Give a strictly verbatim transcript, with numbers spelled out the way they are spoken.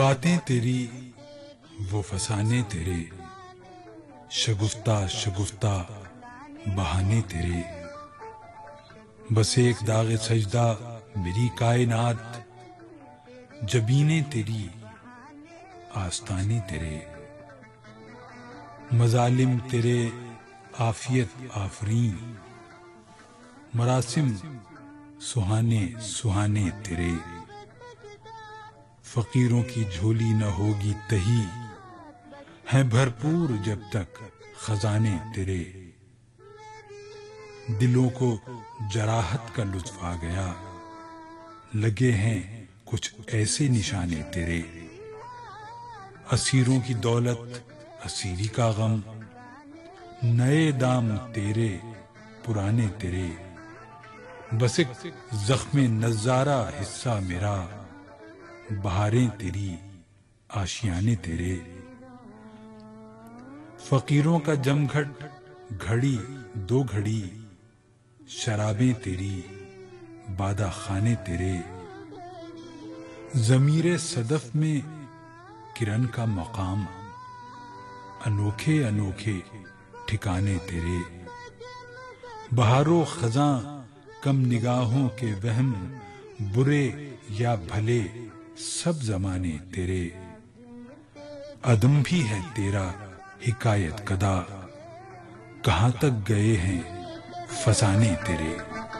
باتیں تیری وہ فسانے تیرے، شگفتہ شگفتہ بہانے تیرے، بس ایک داغ سجدہ میری کائنات، جبینیں تیری آستانے تیرے، مظالم تیرے عافیت آفرین، مراسم سہانے سہانے تیرے، فقیروں کی جھولی نہ ہوگی تہی، ہیں بھرپور جب تک خزانے تیرے، دلوں کو جراحت کا لطف آ گیا، لگے ہیں کچھ ایسے نشانے تیرے، اسیروں کی دولت اسیری کا غم، نئے دام تیرے پرانے تیرے، بس ایک زخم نظارہ حصہ میرا، بہاریں تیری آشیانے تیرے، فقیروں کا جم گھٹ گھڑی دو گھڑی، شرابیں تیری بادہ خانے تیرے، ضمیر صدف میں کرن کا مقام، انوکھے انوکھے ٹھکانے تیرے، بہار و خزاں کم نگاہوں کے وہم، برے یا بھلے سب زمانے تیرے، عدم بھی ہے تیرا حکایت کدا، کہاں تک گئے ہیں فسانے تیرے۔